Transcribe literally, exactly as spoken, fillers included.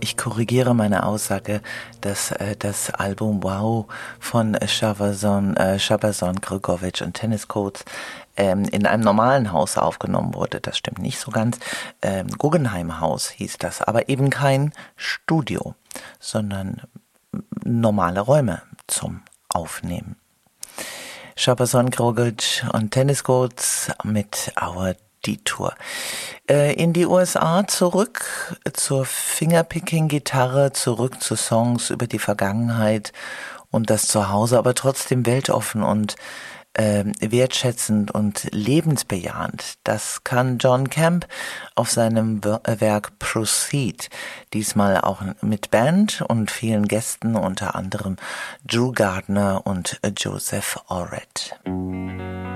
ich korrigiere meine Aussage, dass äh, das Album Wow von Shabazon, äh, Shabazon Grgovic und Tennis Coats ähm, in einem normalen Haus aufgenommen wurde. Das stimmt nicht so ganz. Ähm, Guggenheim Haus hieß das, aber eben kein Studio, sondern normale Räume zum Aufnehmen. Shabazon Grgovic und Tennis Coats mit Our Detour. Äh, in die U S A zurück zur Fingerpicking-Gitarre, zurück zu Songs über die Vergangenheit und das Zuhause, aber trotzdem weltoffen und äh, wertschätzend und lebensbejahend. Das kann John Camp auf seinem Werk Proceed, diesmal auch mit Band und vielen Gästen, unter anderem Drew Gardner und Joseph Orred.